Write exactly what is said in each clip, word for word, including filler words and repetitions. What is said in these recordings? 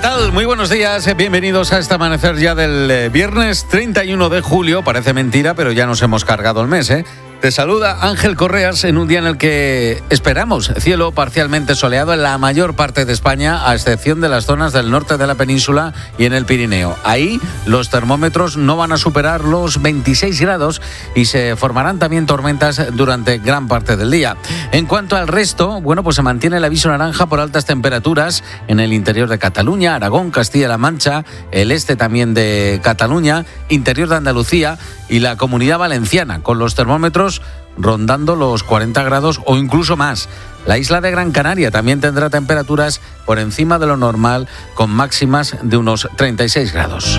tal? Muy buenos días, bienvenidos a este amanecer ya del viernes treinta y uno de julio. Parece mentira, pero ya nos hemos cargado el mes, ¿eh? Te saluda Ángel Correas en un día en el que esperamos cielo parcialmente soleado en la mayor parte de España, a excepción de las zonas del norte de la península y en el Pirineo. Ahí los termómetros no van a superar los veintiséis grados y se formarán también tormentas durante gran parte del día. En cuanto al resto, bueno, pues se mantiene el aviso naranja por altas temperaturas en el interior de Cataluña, Aragón, Castilla-La Mancha, el este también de Cataluña, interior de Andalucía y la Comunidad Valenciana, con los termómetros rondando los cuarenta grados o incluso más. La isla de Gran Canaria también tendrá temperaturas por encima de lo normal, con máximas de unos treinta y seis grados.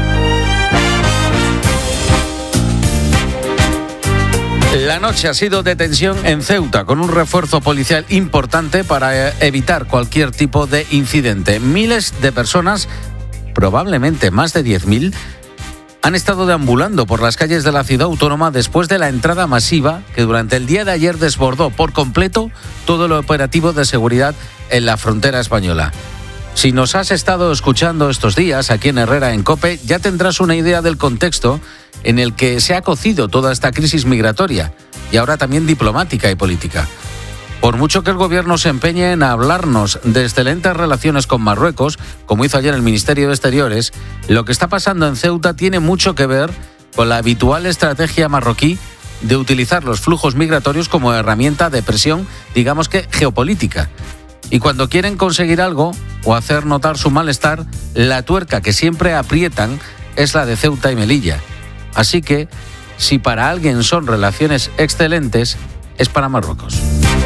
La noche ha sido de tensión en Ceuta, con un refuerzo policial importante para evitar cualquier tipo de incidente. Miles de personas, probablemente más de diez mil, han estado deambulando por las calles de la ciudad autónoma después de la entrada masiva que durante el día de ayer desbordó por completo todo el operativo de seguridad en la frontera española. Si nos has estado escuchando estos días aquí en Herrera en COPE, ya tendrás una idea del contexto en el que se ha cocido toda esta crisis migratoria y ahora también diplomática y política. Por mucho que el gobierno se empeñe en hablarnos de excelentes relaciones con Marruecos, como hizo ayer el Ministerio de Exteriores, lo que está pasando en Ceuta tiene mucho que ver con la habitual estrategia marroquí de utilizar los flujos migratorios como herramienta de presión, digamos que geopolítica. Y cuando quieren conseguir algo o hacer notar su malestar, la tuerca que siempre aprietan es la de Ceuta y Melilla. Así que, si para alguien son relaciones excelentes, es para Marruecos.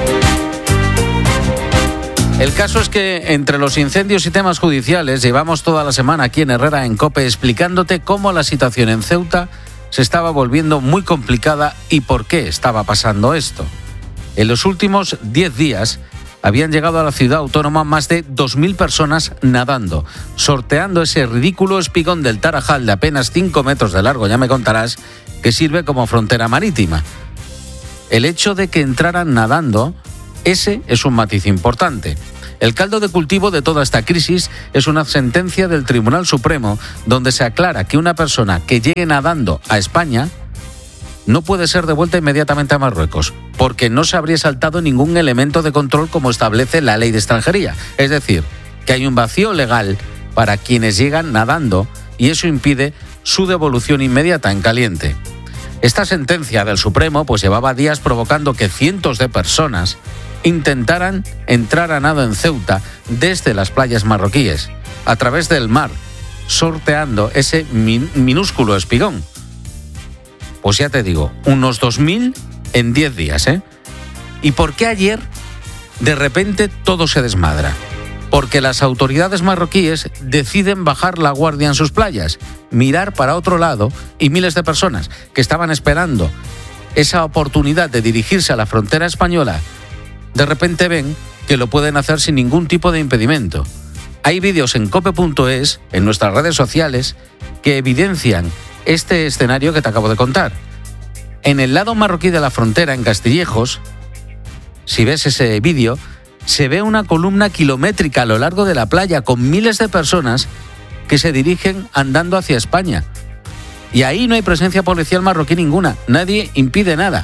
El caso es que entre los incendios y temas judiciales llevamos toda la semana aquí en Herrera en COPE explicándote cómo la situación en Ceuta se estaba volviendo muy complicada y por qué estaba pasando esto. En los últimos diez días habían llegado a la ciudad autónoma más de dos mil personas nadando, sorteando ese ridículo espigón del Tarajal de apenas cinco metros de largo, ya me contarás, que sirve como frontera marítima. El hecho de que entraran nadando, ese es un matiz importante. El caldo de cultivo de toda esta crisis es una sentencia del Tribunal Supremo donde se aclara que una persona que llegue nadando a España no puede ser devuelta inmediatamente a Marruecos, porque no se habría saltado ningún elemento de control como establece la ley de extranjería. Es decir, que hay un vacío legal para quienes llegan nadando y eso impide su devolución inmediata en caliente. Esta sentencia del Supremo pues llevaba días provocando que cientos de personas intentaran entrar a nado en Ceuta desde las playas marroquíes, a través del mar, sorteando ese min- minúsculo espigón. Pues ya te digo, unos dos mil en diez días, ¿eh? ¿Y por qué ayer de repente todo se desmadra? Porque las autoridades marroquíes deciden bajar la guardia en sus playas, mirar para otro lado y miles de personas que estaban esperando esa oportunidad de dirigirse a la frontera española, de repente ven que lo pueden hacer sin ningún tipo de impedimento. Hay vídeos en cope punto es, en nuestras redes sociales, que evidencian este escenario que te acabo de contar. En el lado marroquí de la frontera, en Castillejos, si ves ese vídeo, se ve una columna kilométrica a lo largo de la playa con miles de personas que se dirigen andando hacia España. Y ahí no hay presencia policial marroquí ninguna, nadie impide nada.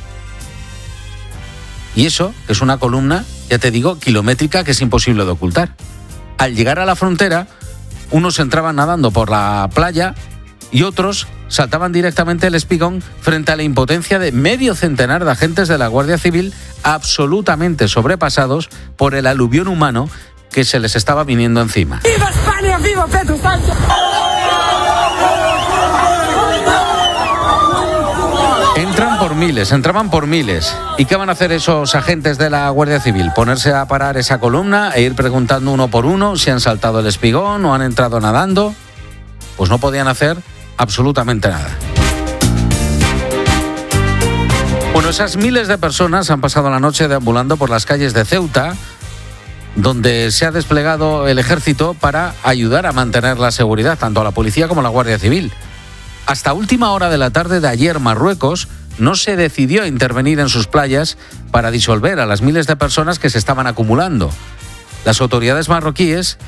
Y eso es una columna, ya te digo, kilométrica que es imposible de ocultar. Al llegar a la frontera, unos entraban nadando por la playa y otros saltaban directamente el espigón frente a la impotencia de medio centenar de agentes de la Guardia Civil absolutamente sobrepasados por el aluvión humano que se les estaba viniendo encima. ¡Viva España! ¡Viva Pedro Sánchez! Entran por miles, entraban por miles. ¿Y qué van a hacer esos agentes de la Guardia Civil? ¿Ponerse a parar esa columna e ir preguntando uno por uno si han saltado el espigón o han entrado nadando? Pues no podían hacer absolutamente nada. Bueno, esas miles de personas han pasado la noche deambulando por las calles de Ceuta, donde se ha desplegado el ejército para ayudar a mantener la seguridad, tanto a la policía como a la Guardia Civil. Hasta última hora de la tarde de ayer, Marruecos no se decidió a intervenir en sus playas para disolver a las miles de personas que se estaban acumulando. Las autoridades marroquíes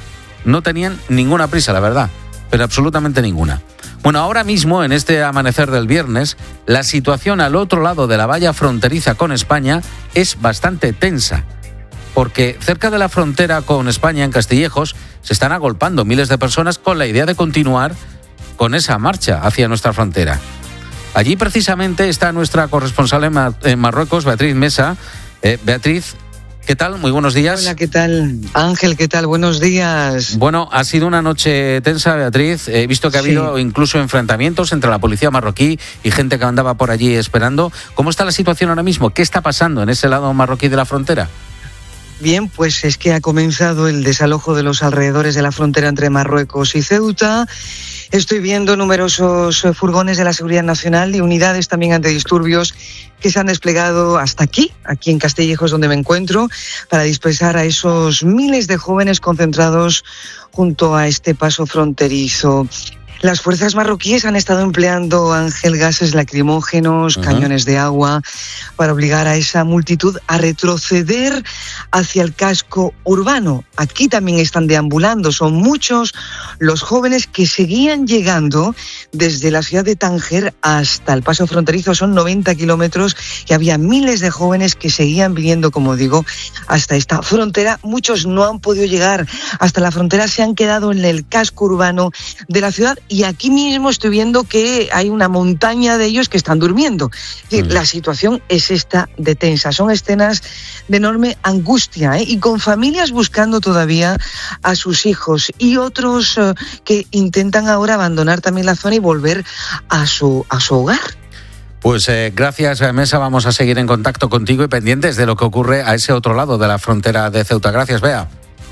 no tenían ninguna prisa, la verdad, pero absolutamente ninguna. Bueno, ahora mismo, en este amanecer del viernes, la situación al otro lado de la valla fronteriza con España es bastante tensa, porque cerca de la frontera con España, en Castillejos, se están agolpando miles de personas con la idea de continuar con esa marcha hacia nuestra frontera. Allí precisamente está nuestra corresponsal en, Mar- en Marruecos, Beatriz Mesa. Eh, Beatriz, ¿qué tal? Muy buenos días. Hola, ¿qué tal? Ángel, ¿qué tal? Buenos días. Bueno, ha sido una noche tensa, Beatriz. He visto que ha habido sí. incluso enfrentamientos entre la policía marroquí y gente que andaba por allí esperando. ¿Cómo está la situación ahora mismo? ¿Qué está pasando en ese lado marroquí de la frontera? Bien, pues es que ha comenzado el desalojo de los alrededores de la frontera entre Marruecos y Ceuta. Estoy viendo numerosos furgones de la Seguridad Nacional y unidades también antidisturbios que se han desplegado hasta aquí, aquí en Castillejos, donde me encuentro, para dispersar a esos miles de jóvenes concentrados junto a este paso fronterizo. Las fuerzas marroquíes han estado empleando, Ángel, gases lacrimógenos, uh-huh. cañones de agua, para obligar a esa multitud a retroceder hacia el casco urbano. Aquí también están deambulando, son muchos los jóvenes que seguían llegando desde la ciudad de Tánger hasta el paso fronterizo, son noventa kilómetros, y había miles de jóvenes que seguían viniendo, como digo, hasta esta frontera. Muchos no han podido llegar hasta la frontera, se han quedado en el casco urbano de la ciudad. Y aquí mismo estoy viendo que hay una montaña de ellos que están durmiendo. Es decir, mm. la situación es esta de tensa. Son escenas de enorme angustia, ¿eh? Y con familias buscando todavía a sus hijos y otros eh, que intentan ahora abandonar también la zona y volver a su, a su hogar. Pues eh, gracias, Mesa. Vamos a seguir en contacto contigo y pendientes de lo que ocurre a ese otro lado de la frontera de Ceuta. Gracias, Bea.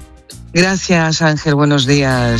Gracias, Ángel. Buenos días.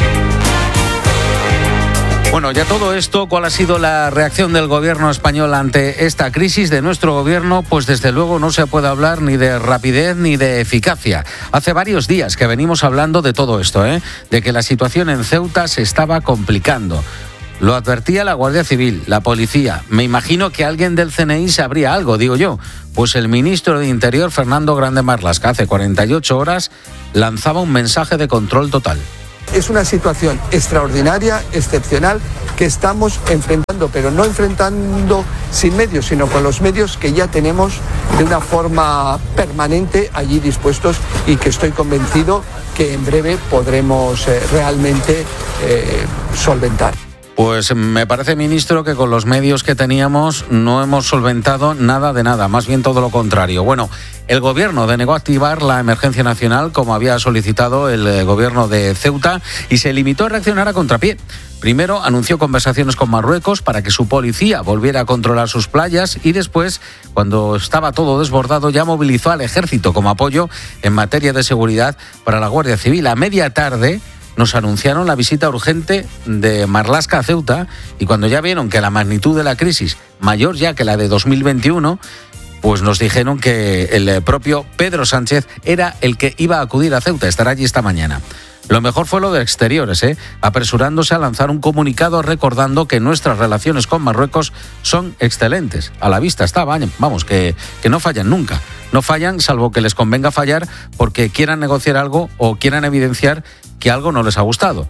Bueno, ya todo esto, ¿cuál ha sido la reacción del gobierno español ante esta crisis de nuestro gobierno? Pues desde luego no se puede hablar ni de rapidez ni de eficacia. Hace varios días que venimos hablando de todo esto, ¿eh? De que la situación en Ceuta se estaba complicando. Lo advertía la Guardia Civil, la policía. Me imagino que alguien del C N I sabría algo, digo yo. Pues el ministro de Interior, Fernando Grande Marlaska, hace cuarenta y ocho horas lanzaba un mensaje de control total. Es una situación extraordinaria, excepcional, que estamos enfrentando, pero no enfrentando sin medios, sino con los medios que ya tenemos de una forma permanente allí dispuestos, y que estoy convencido que en breve podremos eh, realmente eh, solventar. Pues me parece, ministro, que con los medios que teníamos no hemos solventado nada de nada, más bien todo lo contrario. Bueno, el gobierno denegó activar la emergencia nacional como había solicitado el gobierno de Ceuta y se limitó a reaccionar a contrapié. Primero anunció conversaciones con Marruecos para que su policía volviera a controlar sus playas y después, cuando estaba todo desbordado, ya movilizó al ejército como apoyo en materia de seguridad para la Guardia Civil. A media tarde nos anunciaron la visita urgente de Marlaska a Ceuta y cuando ya vieron que la magnitud de la crisis, mayor ya que la de dos mil veintiuno, pues nos dijeron que el propio Pedro Sánchez era el que iba a acudir a Ceuta, estará allí esta mañana. Lo mejor fue lo de Exteriores, ¿eh? apresurándose a lanzar un comunicado recordando que nuestras relaciones con Marruecos son excelentes. A la vista está, vamos, que, que no fallan nunca. No fallan salvo que les convenga fallar porque quieran negociar algo o quieran evidenciar que algo no les ha gustado.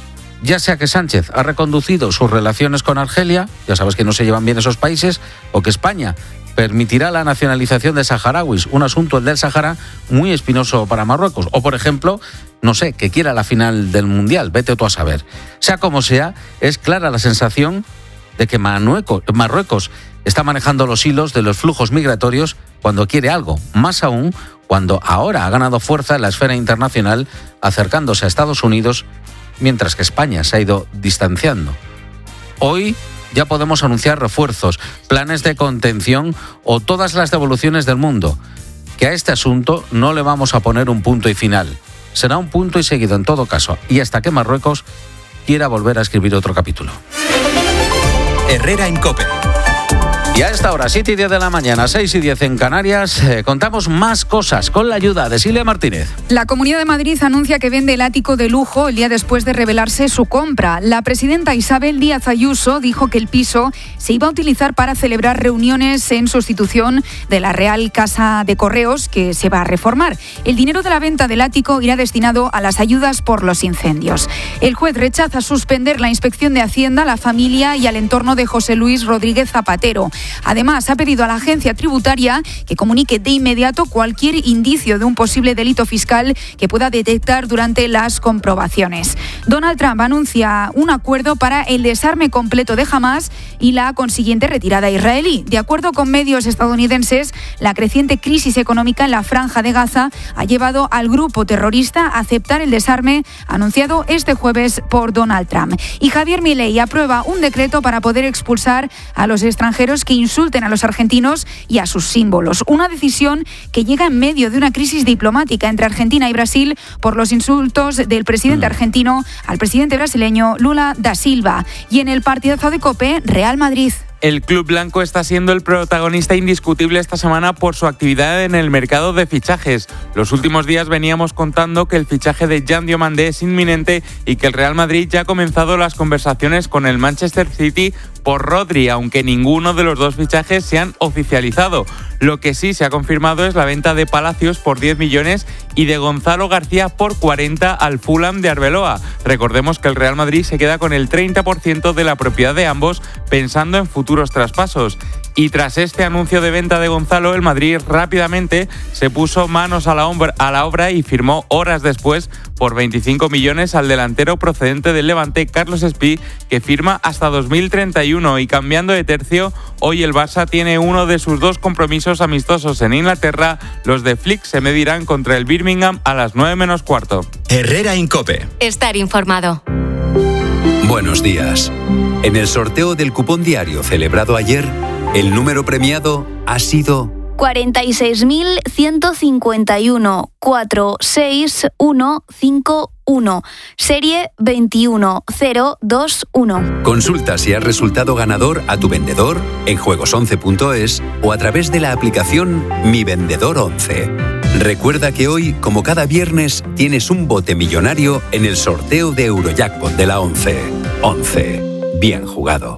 Ya sea que Sánchez ha reconducido sus relaciones con Argelia, ya sabes que no se llevan bien esos países, o que España permitirá la nacionalización de saharauis, un asunto, el del Sahara, muy espinoso para Marruecos. O, por ejemplo, no sé, que quiera la final del Mundial, vete tú a saber. Sea como sea, es clara la sensación de que Marruecos está manejando los hilos de los flujos migratorios cuando quiere algo, más aún cuando ahora ha ganado fuerza en la esfera internacional acercándose a Estados Unidos, mientras que España se ha ido distanciando. Hoy ya podemos anunciar refuerzos, planes de contención o todas las devoluciones del mundo. Que a este asunto no le vamos a poner un punto y final. Será un punto y seguido en todo caso, y hasta que Marruecos quiera volver a escribir otro capítulo. Herrera en COPE. Y a esta hora, siete y diez de la mañana, seis y diez en Canarias, eh, contamos más cosas con la ayuda de Silvia Martínez. La Comunidad de Madrid anuncia que vende el ático de lujo el día después de revelarse su compra. La presidenta Isabel Díaz Ayuso dijo que el piso se iba a utilizar para celebrar reuniones en sustitución de la Real Casa de Correos, que se va a reformar. El dinero de la venta del ático irá destinado a las ayudas por los incendios. El juez rechaza suspender la inspección de Hacienda a la familia y al entorno de José Luis Rodríguez Zapatero. Además, ha pedido a la agencia tributaria que comunique de inmediato cualquier indicio de un posible delito fiscal que pueda detectar durante las comprobaciones. Donald Trump anuncia un acuerdo para el desarme completo de Hamás y la consiguiente retirada israelí. De acuerdo con medios estadounidenses, la creciente crisis económica en la Franja de Gaza ha llevado al grupo terrorista a aceptar el desarme anunciado este jueves por Donald Trump. Y Javier Milei aprueba un decreto para poder expulsar a los extranjeros que insulten a los argentinos y a sus símbolos. Una decisión que llega en medio de una crisis diplomática entre Argentina y Brasil por los insultos del presidente argentino al presidente brasileño Lula da Silva. Y en el partidazo de COPE, Real Madrid. El club blanco está siendo el protagonista indiscutible esta semana por su actividad en el mercado de fichajes. Los últimos días veníamos contando que el fichaje de Jan Diomandé es inminente y que el Real Madrid ya ha comenzado las conversaciones con el Manchester City por Rodri, aunque ninguno de los dos fichajes se han oficializado. Lo que sí se ha confirmado es la venta de Palacios por diez millones y de Gonzalo García por cuarenta al Fulham de Arbeloa. Recordemos que el Real Madrid se queda con el treinta por ciento de la propiedad de ambos, pensando en futuros traspasos. Y tras este anuncio de venta de Gonzalo, el Madrid rápidamente se puso manos a la, obra, a la obra y firmó horas después por veinticinco millones al delantero procedente del Levante, Carlos Espí, que firma hasta dos mil treinta y uno. Y cambiando de tercio, hoy el Barça tiene uno de sus dos compromisos amistosos en Inglaterra. Los de Flick se medirán contra el Birmingham a las nueve menos cuarto. Herrera en COPE. Estar informado. Buenos días. En el sorteo del cupón diario celebrado ayer, el número premiado ha sido cuarenta y seis mil ciento cincuenta y uno, cuatro seis uno cinco uno, serie veintiuno cero veintiuno. Consulta si has resultado ganador a tu vendedor en juegos once punto es o a través de la aplicación Mi Vendedor once. Recuerda que hoy, como cada viernes, tienes un bote millonario en el sorteo de Eurojackpot de la once. once. Bien jugado.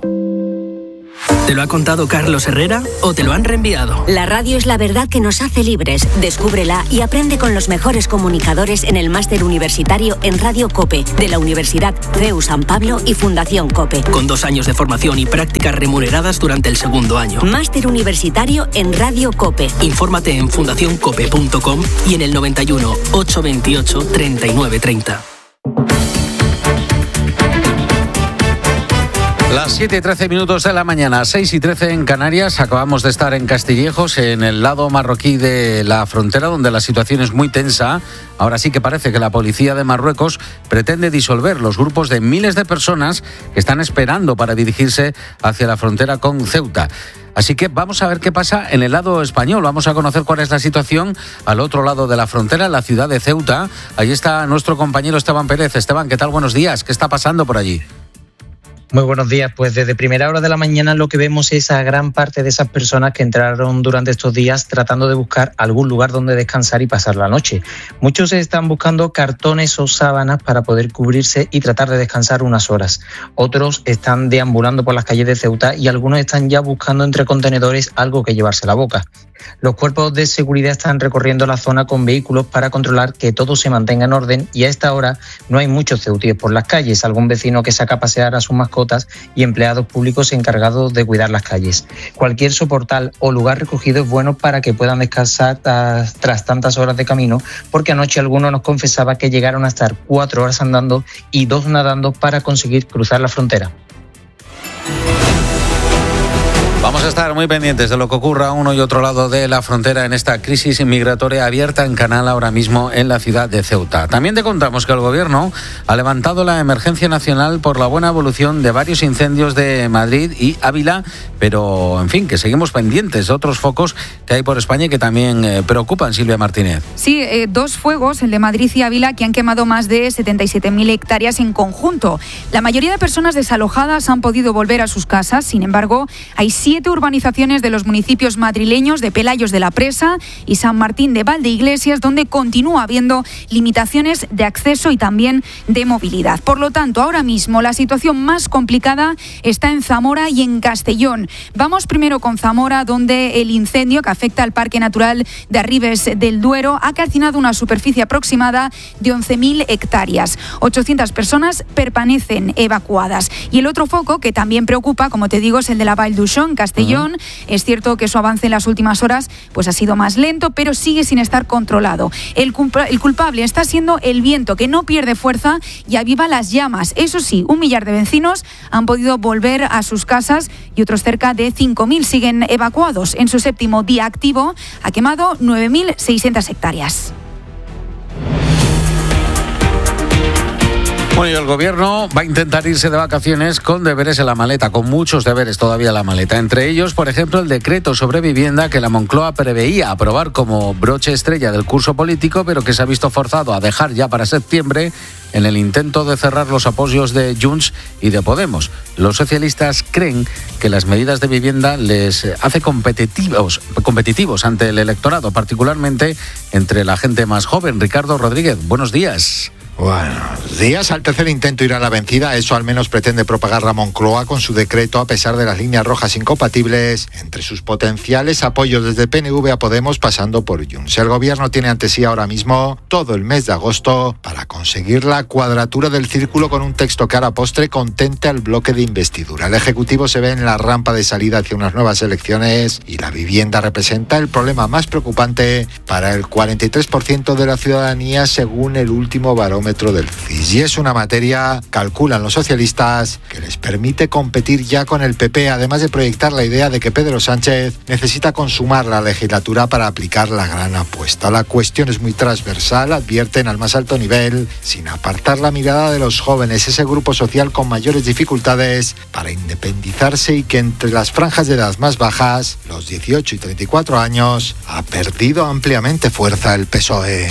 ¿Te lo ha contado Carlos Herrera o te lo han reenviado? La radio es la verdad que nos hace libres. Descúbrela y aprende con los mejores comunicadores en el máster universitario en Radio COPE de la Universidad C E U San Pablo y Fundación COPE. Con dos años de formación y prácticas remuneradas durante el segundo año. Máster universitario en Radio COPE. Infórmate en fundación cope punto com y en el noventa y uno, ochocientos veintiocho, treinta y nueve treinta. Las siete y trece minutos de la mañana, seis y trece en Canarias. Acabamos de estar en Castillejos, en el lado marroquí de la frontera, donde la situación es muy tensa. Ahora sí que parece que la policía de Marruecos pretende disolver los grupos de miles de personas que están esperando para dirigirse hacia la frontera con Ceuta. Así que vamos a ver qué pasa en el lado español. Vamos a conocer cuál es la situación al otro lado de la frontera, en la ciudad de Ceuta. Allí está nuestro compañero Esteban Pérez. Esteban, ¿qué tal? Buenos días. ¿Qué está pasando por allí? Muy buenos días. Pues desde primera hora de la mañana lo que vemos es a gran parte de esas personas que entraron durante estos días tratando de buscar algún lugar donde descansar y pasar la noche. Muchos están buscando cartones o sábanas para poder cubrirse y tratar de descansar unas horas. Otros están deambulando por las calles de Ceuta y algunos están ya buscando entre contenedores algo que llevarse a la boca. Los cuerpos de seguridad están recorriendo la zona con vehículos para controlar que todo se mantenga en orden y a esta hora no hay muchos ceutíes por las calles. Algún vecino que saca a pasear a sus mascotas y empleados públicos encargados de cuidar las calles. Cualquier soportal o lugar recogido es bueno para que puedan descansar tras tantas horas de camino, porque anoche alguno nos confesaba que llegaron a estar cuatro horas andando y dos nadando para conseguir cruzar la frontera. Vamos a estar muy pendientes de lo que ocurra a uno y otro lado de la frontera en esta crisis migratoria abierta en canal ahora mismo en la ciudad de Ceuta. También te contamos que el Gobierno ha levantado la emergencia nacional por la buena evolución de varios incendios de Madrid y Ávila, pero en fin, que seguimos pendientes de otros focos que hay por España y que también eh, preocupan, Silvia Martínez. Sí, eh, dos fuegos, el de Madrid y Ávila, que han quemado más de setenta y siete mil hectáreas en conjunto. La mayoría de personas desalojadas han podido volver a sus casas, sin embargo, hay siete urbanizaciones de los municipios madrileños de Pelayos de la Presa y San Martín de Valdeiglesias, donde continúa habiendo limitaciones de acceso y también de movilidad. Por lo tanto, ahora mismo la situación más complicada está en Zamora y en Castellón. Vamos primero con Zamora, donde el incendio que afecta al Parque Natural de Arribes del Duero ha calcinado una superficie aproximada de once mil hectáreas. ochocientas personas permanecen evacuadas. Y el otro foco que también preocupa, como te digo, es el de la Vall d'Uixó, Castellón. Uh-huh. Es cierto que su avance en las últimas horas pues ha sido más lento, pero sigue sin estar controlado. El, culpa- el culpable está siendo el viento, que no pierde fuerza y aviva las llamas. Eso sí, un millar de vecinos han podido volver a sus casas y otros cerca de cinco mil siguen evacuados. En su séptimo día activo ha quemado nueve mil seiscientas hectáreas. Bueno, y el Gobierno va a intentar irse de vacaciones con deberes en la maleta, con muchos deberes todavía en la maleta. Entre ellos, por ejemplo, el decreto sobre vivienda que la Moncloa preveía aprobar como broche estrella del curso político, pero que se ha visto forzado a dejar ya para septiembre en el intento de cerrar los apoyos de Junts y de Podemos. Los socialistas creen que las medidas de vivienda les hace competitivos, competitivos ante el electorado, particularmente entre la gente más joven. Ricardo Rodríguez, buenos días. Buenos días. Al tercer intento ir a la vencida, eso al menos pretende propagar la Moncloa con su decreto, a pesar de las líneas rojas incompatibles entre sus potenciales apoyos desde P N V a Podemos pasando por Junts. El Gobierno tiene ante sí ahora mismo todo el mes de agosto para conseguir la cuadratura del círculo con un texto que hará postre contente al bloque de investidura. El Ejecutivo se ve en la rampa de salida hacia unas nuevas elecciones y la vivienda representa el problema más preocupante para el cuarenta y tres por ciento de la ciudadanía, según el último barómetro del C I S. Y es una materia, calculan los socialistas, que les permite competir ya con el P P, además de proyectar la idea de que Pedro Sánchez necesita consumar la legislatura para aplicar la gran apuesta. La cuestión es muy transversal, advierten al más alto nivel, sin apartar la mirada de los jóvenes, ese grupo social con mayores dificultades para independizarse y que entre las franjas de edad más bajas, los dieciocho y treinta y cuatro años, ha perdido ampliamente fuerza el P S O E.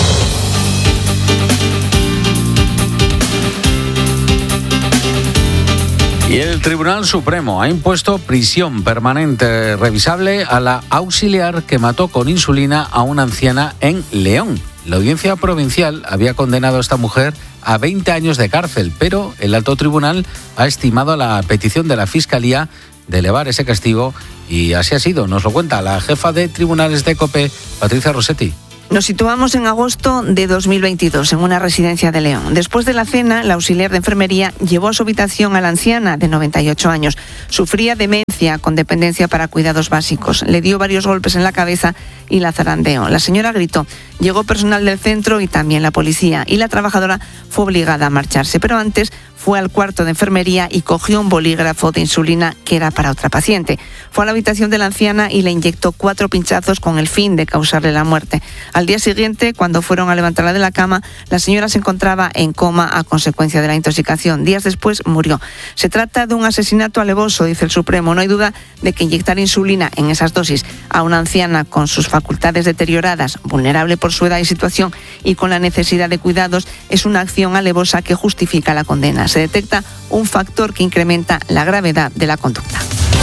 Y el Tribunal Supremo ha impuesto prisión permanente revisable a la auxiliar que mató con insulina a una anciana en León. La audiencia provincial había condenado a esta mujer a veinte años de cárcel, pero el alto tribunal ha estimado la petición de la Fiscalía de elevar ese castigo y así ha sido. Nos lo cuenta la jefa de tribunales de COPE, Patricia Rossetti. Nos situamos en agosto de dos mil veintidós, en una residencia de León. Después de la cena, la auxiliar de enfermería llevó a su habitación a la anciana de noventa y ocho años. Sufría demencia con dependencia para cuidados básicos. Le dio varios golpes en la cabeza y la zarandeó. La señora gritó. Llegó personal del centro y también la policía, y la trabajadora fue obligada a marcharse. Pero antes fue al cuarto de enfermería y cogió un bolígrafo de insulina que era para otra paciente. Fue a la habitación de la anciana y le inyectó cuatro pinchazos con el fin de causarle la muerte. Al día siguiente, cuando fueron a levantarla de la cama, la señora se encontraba en coma a consecuencia de la intoxicación. Días después murió. Se trata de un asesinato alevoso, dice el Supremo. No hay duda de que inyectar insulina en esas dosis a una anciana con sus facultades deterioradas, vulnerable por su edad y situación y con la necesidad de cuidados, es una acción alevosa que justifica la condena. Se detecta un factor que incrementa la gravedad de la conducta.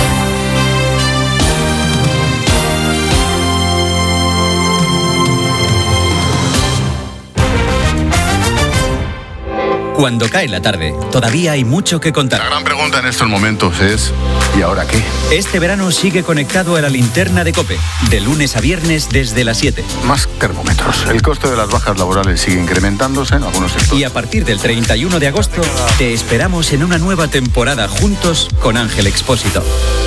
Cuando cae la tarde, todavía hay mucho que contar. La gran pregunta en estos momentos es ¿y ahora qué? Este verano sigue conectado a la linterna de COPE, de lunes a viernes desde las siete. Más termómetros. El coste de las bajas laborales sigue incrementándose en algunos sectores. Y a partir del treinta y uno de agosto, te esperamos en una nueva temporada juntos con Ángel Expósito.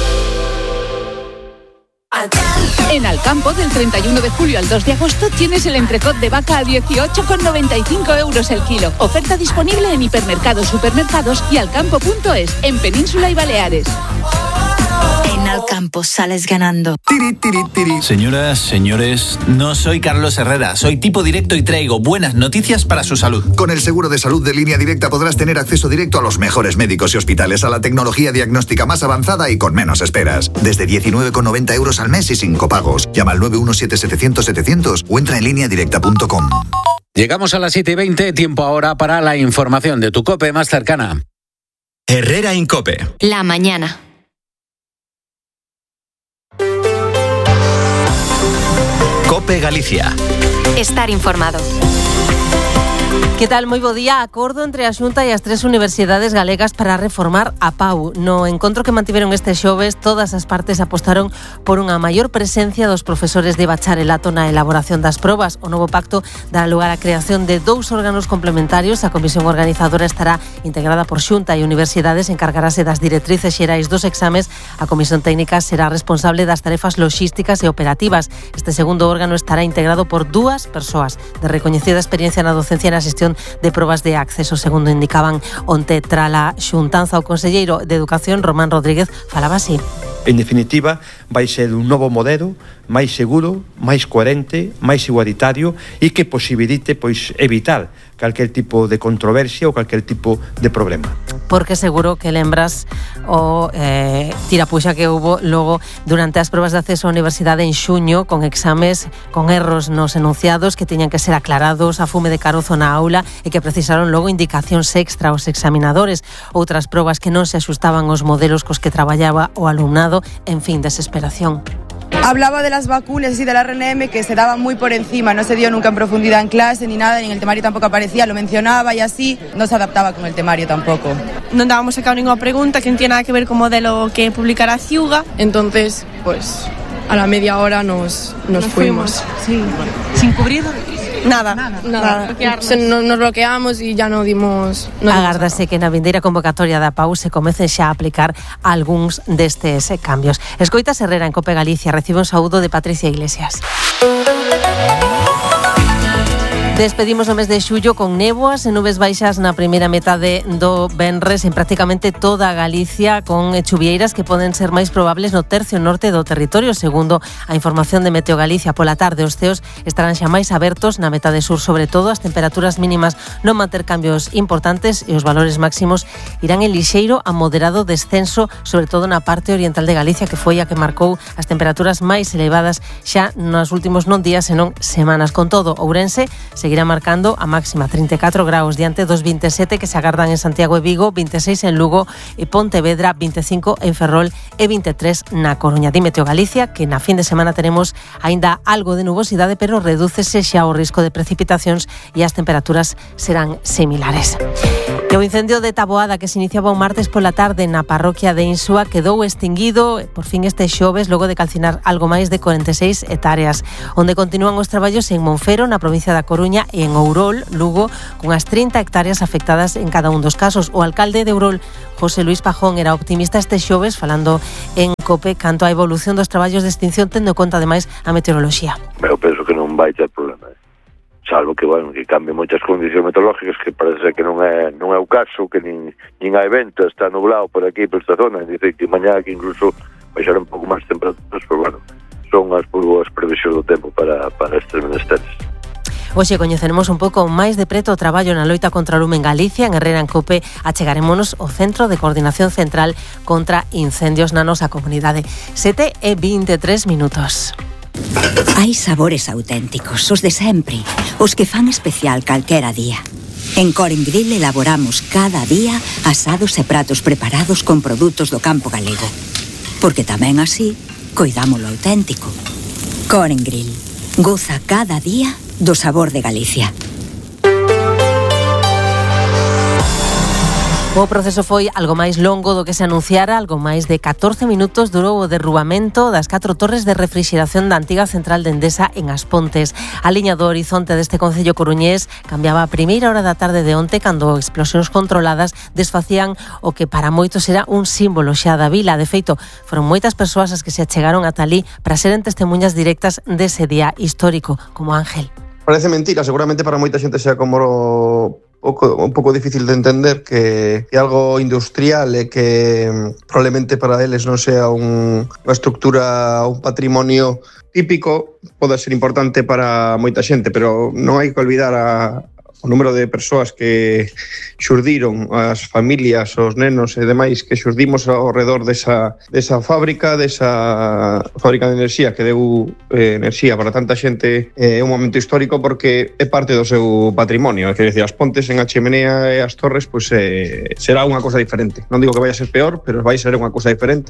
En Alcampo, del treinta y uno de julio al dos de agosto, tienes el entrecot de vaca a dieciocho con noventa y cinco euros el kilo. Oferta disponible en hipermercados, supermercados y alcampo punto es, en Península y Baleares. En Alcampo sales ganando. Tiri, tiri, tiri. Señoras, señores, no soy Carlos Herrera, soy tipo directo y traigo buenas noticias para su salud. Con el seguro de salud de Línea Directa podrás tener acceso directo a los mejores médicos y hospitales, a la tecnología diagnóstica más avanzada y con menos esperas. Desde diecinueve con noventa euros al mes y sin copagos. Llama al nueve uno siete setecientos setecientos o entra en línea directa punto com. Llegamos a las siete y veinte, tiempo ahora para la información de tu COPE más cercana. Herrera Incope. La mañana. COPE Galicia. Estar informado. Que tal? Moi bo día. Acordo entre a Xunta e as tres universidades galegas para reformar a PAU. No encontro que mantiveron este xoves, todas as partes apostaron por unha maior presencia dos profesores de bacharelato na elaboración das probas. O novo pacto dará lugar á creación de dous órganos complementarios. A comisión organizadora estará integrada por Xunta e universidades, encargarase das directrices xerais dos exames. A comisión técnica será responsable das tarefas logísticas e operativas. Este segundo órgano estará integrado por dúas persoas de recoñecida experiencia na docencia e na xestión de probas de acceso, segundo indicaban onte trala xuntanza. O conselleiro de Educación, Román Rodríguez, falaba así. En definitiva, vai ser un novo modelo máis seguro, máis coherente, máis igualitario e que posibilite pois evitar calquer tipo de controversia ou calquer tipo de problema. Porque seguro que lembras o eh, tirapuxa que hubo logo durante as probas de acceso á universidade en xuño, con exames con erros nos enunciados que teñan que ser aclarados, a fume de carozo na aula e que precisaron logo indicacións extra aos examinadores, outras probas que non se axustaban aos modelos cos que traballaba o alumnado, en fin, desesperación. Hablaba de las vacunas y del R N M que se daba muy por encima, no se dio nunca en profundidad en clase ni nada, ni en el temario tampoco aparecía, lo mencionaba y así, no se adaptaba con el temario tampoco. Non dábamos sacado ninguna pregunta que non tiene nada que ver con o modelo que publicará Ciuga, entonces, pues, a la media hora nos, nos, nos fuimos. fuimos. Sí. Sin cubrir Nada, nada, nada. nada. Se, no, nos bloqueamos e ya non dimos... No Agárdase que na vindeira convocatoria da PAU se comecen xa a aplicar algúns destes cambios. Escoitas Herrera en COPE Galicia. Recibe un saúdo de Patricia Iglesias. Despedimos o mes de xullo con néboas e nubes baixas na primeira metade do venres en prácticamente toda Galicia, con chuvieiras que poden ser máis probables no tercio norte do territorio. Segundo a información de Meteo Galicia, pola tarde os ceos estarán xa máis abertos na metade sur, sobre todo as temperaturas mínimas non manter cambios importantes e os valores máximos irán en lixeiro a moderado descenso, sobre todo na parte oriental de Galicia, que foi a que marcou as temperaturas máis elevadas xa nos últimos non días, senón semanas. Con todo, Ourense seguirá marcando a máxima trinta e catro graus diante dos vinte e sete que se agardan en Santiago e Vigo, vinte e seis en Lugo e Pontevedra, vinte e cinco en Ferrol e vinte e tres na Coruña. Di Meteo Galicia que na fin de semana tenemos aínda algo de nubosidade, pero redúcese xa o risco de precipitacións e as temperaturas serán similares. E o incendio de Taboada que se iniciaba o martes pola tarde na parroquia de Insua quedou extinguido por fin este xoves logo de calcinar algo máis de cuarenta e seis hectáreas, onde continúan os traballos en Monfero, na provincia da Coruña, e en Ourol, Lugo, con as trinta hectáreas afectadas en cada un dos casos. O alcalde de Ourol, José Luis Pajón, era optimista este xoves falando en COPE canto á evolución dos traballos de extinción, tendo en conta ademais a meteoroloxía. Eu penso que non vai ter problema, salvo que, bueno, que cambie moitas condicións meteorológicas, que parece que non é non é o caso, que nin, nin hai vento, está nublado por aquí, por esta zona, dice que mañá que incluso baixar un pouco máis temperaturas, pero bueno, son as boas previsións do tempo para, para estes menesteres. Hoxe coñeceremos un pouco máis de preto o traballo na loita contra o lume en Galicia. En Herrera en COPE achegarémonos ao Centro de Coordinación Central contra Incendios na nosa comunidade. sete e vinte e tres minutos. Hai sabores auténticos, os de sempre, os que fan especial calquera día. En Coren Grill elaboramos cada día asados e pratos preparados con produtos do campo galego. Porque tamén así, coidamos lo auténtico. Coren Grill, goza cada día do sabor de Galicia. O proceso foi algo máis longo do que se anunciara. Algo máis de catorce minutos durou o derrubamento das catro torres de refrixeración da antiga central de Endesa en As Pontes. A liña do horizonte deste concello coruñés cambiaba a primeira hora da tarde de onte, cando explosións controladas desfacían o que para moitos era un símbolo xa da vila. De feito, foron moitas persoas as que se achegaron ata ali para seren testemunhas directas dese día histórico, como Ángel. Parece mentira, seguramente para moita xente sea como Poco, un pouco difícil de entender que, que algo industrial e que probablemente para eles non sea un, unha estructura, un patrimonio típico, pode ser importante para moita xente, pero non hai que olvidar a, o número de persoas que xurdiron, as familias, os nenos e demais que xurdimos ao redor desa, desa fábrica, desa fábrica de enerxía que deu eh, enerxía para tanta xente. É eh, un momento histórico porque é parte do seu patrimonio, é que decir, as pontes en a chimenea e as torres, pois eh, será unha cosa diferente. Non digo que vai a ser peor, pero vai ser unha cosa diferente.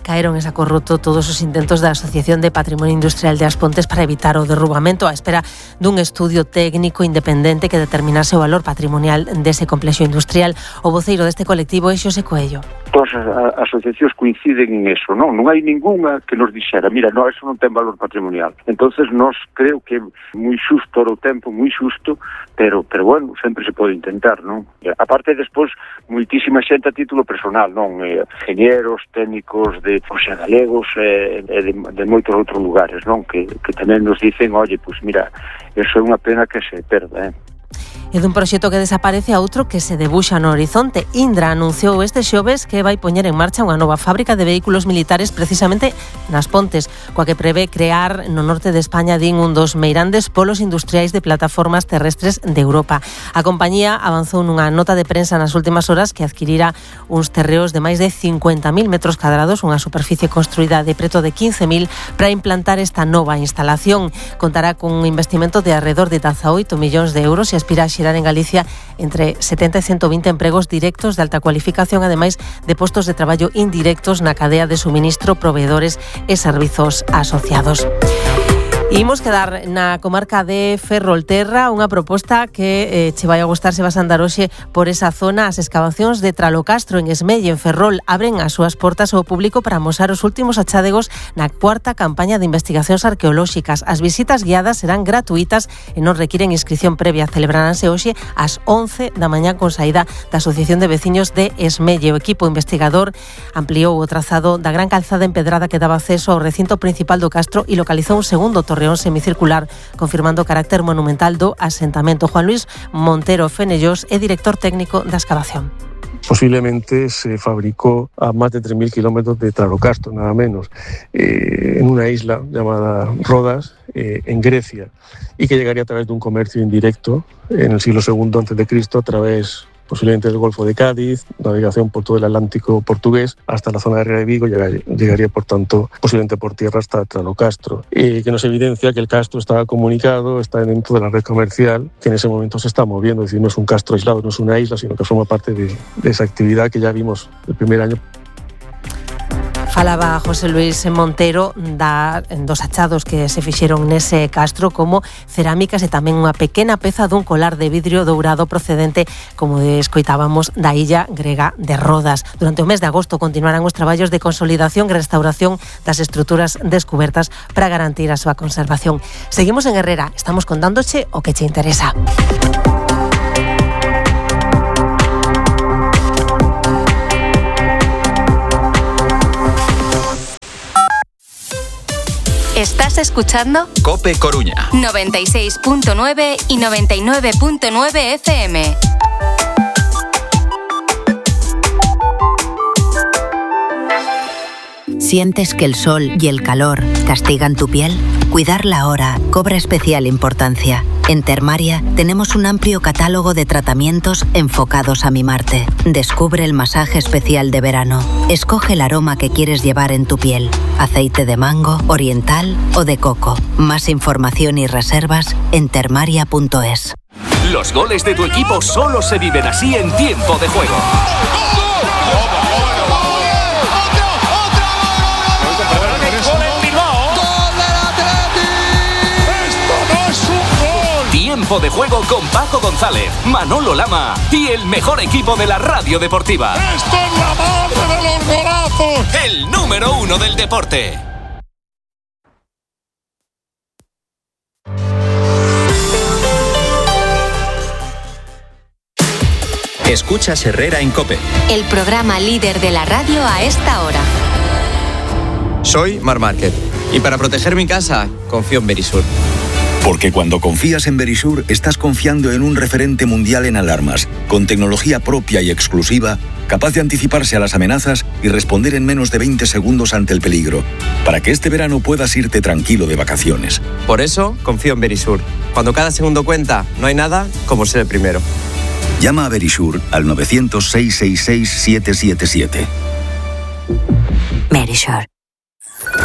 caeron en saco roto todos os intentos da Asociación de Patrimonio Industrial de As Pontes para evitar o derrubamento á espera dun estudio técnico independente que determinase o valor patrimonial dese complexo industrial. O voceiro deste colectivo é Xosé Coello. Todas as asociacións coinciden en eso, non? Non hai ningunha que nos dixera, mira, no, eso non ten valor patrimonial. Entonces, nos creo que é moi xusto o tempo, moi xusto, pero, pero bueno, sempre se pode intentar, non? A parte, despois, moitísima xente a título personal, non? Eh, ingenieros, técnicos de, o sea, galegos e eh, de, de moitos outros lugares, non? Que, que tamén nos dicen, oye, pues mira, eso é unha pena que se perda, eh? E dun proxecto que desaparece a outro que se debuxa no horizonte. Indra anunciou este xoves que vai poñer en marcha unha nova fábrica de vehículos militares precisamente nas Pontes, coa que prevé crear no norte de España, din, un dos meirandes polos industriais de plataformas terrestres de Europa. A compañía avanzou nunha nota de prensa nas últimas horas que adquirira uns terreos de máis de cincuenta mil metros cadrados, unha superficie construída de preto de quince mil, para implantar esta nova instalación. Contará con un investimento de alrededor de dezaoito millóns de euros e aspira a xerar en Galicia entre setenta e ciento vinte empregos directos de alta cualificación, ademais de postos de traballo indirectos na cadea de suministro, proveedores e servizos asociados. Imos quedar na comarca de Ferrolterra, unha proposta que eh, che vai a gustar se vas a andar hoxe por esa zona. As excavacións de Tralocastro en Esmelle, en Ferrol, abren as súas portas ao público para amosar os últimos achádegos na cuarta campaña de investigacións arqueolóxicas. As visitas guiadas serán gratuitas e non requiren inscripción previa. Celebraránse hoxe ás once da mañá con saída da Asociación de Veciños de Esmelle. O equipo investigador ampliou o trazado da gran calzada empedrada que daba acceso ao recinto principal do castro e localizou un segundo torreón semicircular, confirmando o carácter monumental do asentamento. Juan Luis Montero Fenellos é director técnico da excavación. Posiblemente se fabricó a más de tres mil kilómetros de Tralocastro, nada menos, eh, en una isla llamada Rodas, eh, en Grecia, y que llegaría a través de un comercio indirecto en el siglo segundo antes de Cristo, a través posiblemente del Golfo de Cádiz, navegación por todo el Atlántico portugués hasta la zona de Ría de Vigo, llegaría, llegaría por tanto posiblemente por tierra hasta Tralocastro, eh, que nos evidencia que el castro estaba comunicado, está dentro de la red comercial que en ese momento se está moviendo, es decir, no es un castro aislado, no es una isla, sino que forma parte de, de esa actividad que ya vimos el primer año. Falaba José Luis Montero da, dos achados que se fixeron nese castro, como cerámicas e tamén unha pequena peza dun colar de vidrio dourado procedente, como escoitábamos, da illa grega de Rodas. Durante o mes de agosto continuarán os traballos de consolidación e restauración das estruturas descubertas para garantir a súa conservación. Seguimos en Herrera, estamos contándoche o que che interesa. Estás escuchando COPE Coruña noventa y seis punto nueve y noventa y nueve punto nueve F M. ¿Sientes que el sol y el calor castigan tu piel? Cuidarla ahora cobra especial importancia. En Termaria tenemos un amplio catálogo de tratamientos enfocados a mimarte. Descubre el masaje especial de verano. Escoge el aroma que quieres llevar en tu piel. Aceite de mango, oriental o de coco. Más información y reservas en termaria punto es. Los goles de tu equipo solo se viven así en tiempo de juego. Tiempo de juego con Paco González, Manolo Lama y el mejor equipo de la radio deportiva. ¡Esto es la madre de los golazos! El número uno del deporte. Escuchas Herrera en COPE. El programa líder de la radio a esta hora. Soy Mar Márquez y para proteger mi casa confío en Verisur. Porque cuando confías en Verisur, estás confiando en un referente mundial en alarmas, con tecnología propia y exclusiva, capaz de anticiparse a las amenazas y responder en menos de veinte segundos ante el peligro, para que este verano puedas irte tranquilo de vacaciones. Por eso, confío en Verisur. Cuando cada segundo cuenta, no hay nada como ser el primero. Llama a Verisur al nueve cero cero, seis seis seis, siete siete siete. Verisur.